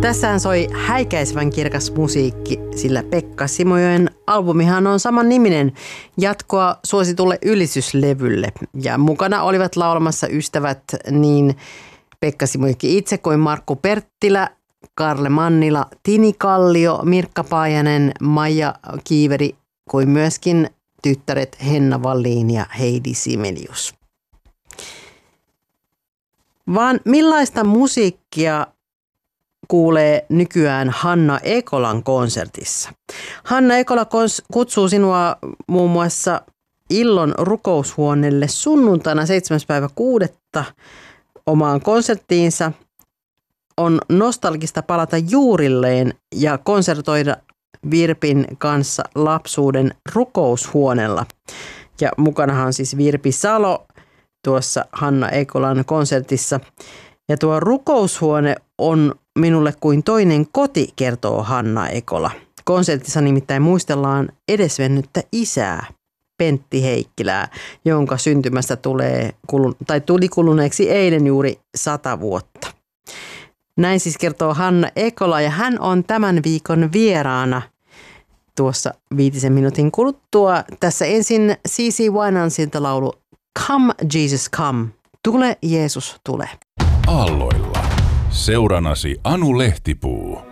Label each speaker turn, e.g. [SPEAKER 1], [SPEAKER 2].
[SPEAKER 1] Tässähän soi häikäisevän kirkas musiikki, sillä Pekka Simojoen albumihan on saman niminen jatkoa suositulle ylistyslevylle. Ja mukana olivat laulamassa ystävät niin Pekka Simojoki itse kuin Markku Perttilä, Karle Mannila, Tini Kallio, Mirkka Paajanen, Maija Kiiveri kuin myöskin tyttäret Henna Wallin ja Heidi Simelius. Vaan millaista musiikkia kuulee nykyään Hanna Ekolan konsertissa? Hanna Ekola kutsuu sinua muun muassa Illon rukoushuoneelle sunnuntaina 7.6. omaan konserttiinsa. On nostalgista palata juurilleen ja konsertoida Virpin kanssa lapsuuden rukoushuoneella. Ja mukanahan on siis Virpi Salo tuossa Hanna Ekolan konsertissa. Ja tuo rukoushuone on minulle kuin toinen koti, kertoo Hanna Ekola. Konsertissa nimittäin muistellaan edesvennyttä isää, Pentti Heikkilää, jonka syntymästä tuli kuluneeksi eilen juuri 100 vuotta. Näin siis kertoo Hanna Ekola ja hän on tämän viikon vieraana tuossa 5 minuutin kuluttua. Tässä ensin C.C. Winansilta laulu Come Jesus Come, tule Jeesus tule.
[SPEAKER 2] Aalloilla. Seuranasi Anu Lehtipuu.